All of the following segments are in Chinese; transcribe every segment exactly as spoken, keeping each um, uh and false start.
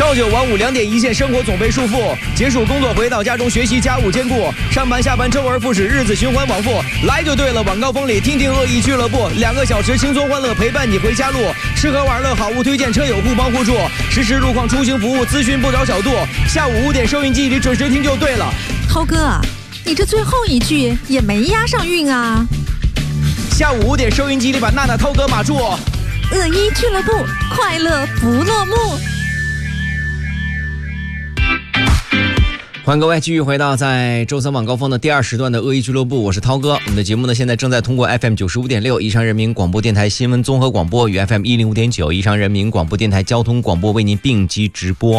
朝九晚五两点一线，生活总被束缚。结束工作回到家中，学习家务兼顾，上班下班周而复始，日子循环往复。来就对了，晚高峰里听听恶意俱乐部，两个小时轻松欢乐陪伴你回家路。吃喝玩乐好物推荐，车友互帮互助，实时路况出行服务，咨询不着小度。下午五点收音机里准时听就对了。 涛哥，你这最后一句也没押上韵啊。 下午五点收音机里把娜娜涛哥码住。 恶意俱乐部，快乐不落幕。 欢迎各位继续回到在周三晚高峰的第二时段的恶意俱乐部，我是涛哥。我们的节目呢，现在正在通过 F M 九十五点六宜昌人民广播电台新闻综合广播与 F M 一零五点九宜昌人民广播电台交通广播为您并机直播。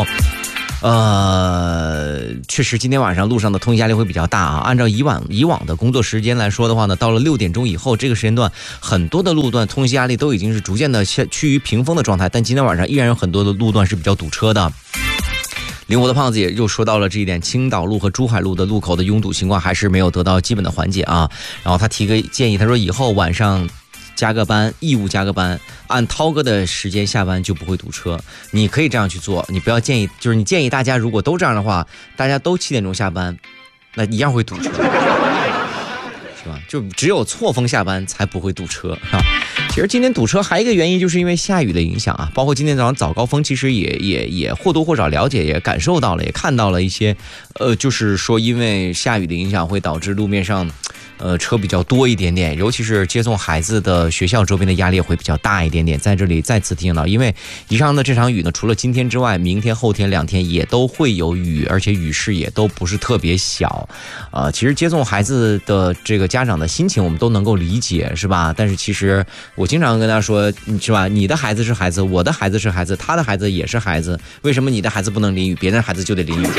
呃，确实今天晚上路上的通行压力会比较大啊。按照以往以往的工作时间来说的话呢，到了六点钟以后这个时间段，很多的路段通行压力都已经是逐渐的趋于平风的状态，但今天晚上依然有很多的路段是比较堵车的。灵活的胖子也又说到了这一点，青岛路和珠海路的路口的拥堵情况还是没有得到基本的缓解啊。然后他提个建议，他说以后晚上加个班，义务加个班，按涛哥的时间下班就不会堵车。你可以这样去做，你不要建议，就是你建议大家如果都这样的话，大家都七点钟下班，那一样会堵车，是吧？就只有错峰下班才不会堵车啊。其实今天堵车还有一个原因，就是因为下雨的影响啊。包括今天早上早高峰，其实也也也或多或少了解，也感受到了，也看到了一些，呃，就是说因为下雨的影响，会导致路面上，呃，车比较多一点点，尤其是接送孩子的学校周边的压力会比较大一点点。在这里再次提醒到，因为以上的这场雨呢，除了今天之外，明天、后天两天也都会有雨，而且雨势也都不是特别小。呃，其实接送孩子的这个家长的心情，我们都能够理解，是吧？但是其实我经常跟大家说，是吧？你的孩子是孩子，我的孩子是孩子，他的孩子也是孩子。为什么你的孩子不能淋雨，别人的孩子就得淋雨？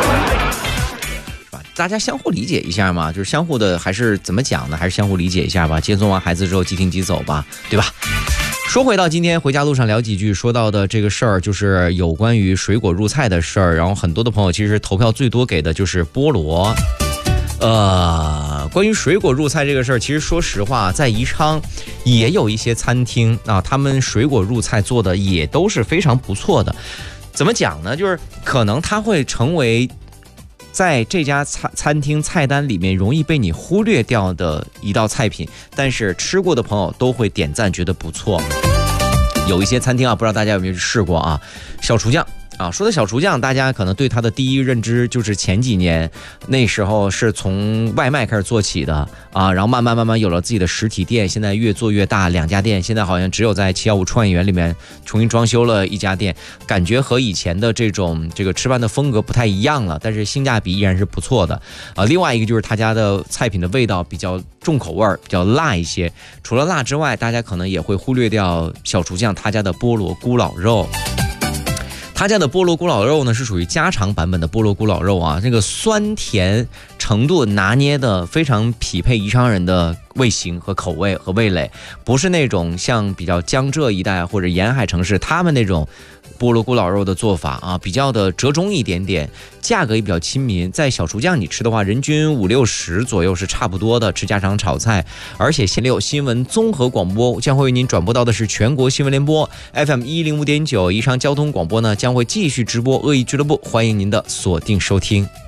大家相互理解一下嘛，就是相互的，还是怎么讲呢？还是相互理解一下吧。接送完孩子之后，即听即走吧，对吧？说回到今天回家路上聊几句，说到的这个事儿，就是有关于水果入菜的事儿。然后很多的朋友其实投票最多给的就是菠萝。呃，关于水果入菜这个事儿，其实说实话，在宜昌也有一些餐厅啊，他们水果入菜做的也都是非常不错的。怎么讲呢？就是可能它会成为在这家餐餐厅菜单里面容易被你忽略掉的一道菜品，但是吃过的朋友都会点赞，觉得不错。有一些餐厅啊，不知道大家有没有试过啊？小厨匠啊，说的小厨匠，大家可能对他的第一认知就是前几年那时候是从外卖开始做起的啊，然后慢慢慢慢有了自己的实体店，现在越做越大，两家店，现在好像只有在七一五创业园里面重新装修了一家店，感觉和以前的这种这个吃饭的风格不太一样了，但是性价比依然是不错的啊。另外一个就是他家的菜品的味道比较重口味，比较辣一些，除了辣之外，大家可能也会忽略掉小厨匠他家的菠萝咕老肉。他家的菠萝咕老肉呢，是属于家常版本的菠萝咕老肉啊，这个酸甜程度拿捏的非常匹配宜昌人的味型和口味和味蕾，不是那种像比较江浙一带或者沿海城市他们那种菠萝咕老肉的做法啊，比较的折中一点点，价格也比较亲民。在小厨匠你吃的话，人均五六十左右是差不多的，吃家常炒菜。而且现六新闻综合广播将会为您转播到的是全国新闻联播 F M 一零五点九宜昌交通广播呢，将会继续直播恶意俱乐部，欢迎您的锁定收听。